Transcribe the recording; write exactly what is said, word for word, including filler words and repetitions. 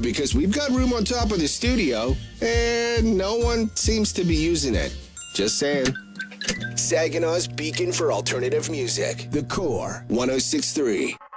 because we've got room on top of the studio, and no one seems to be using it. Just saying. Saginaw's beacon for alternative music. The Core one oh six point three.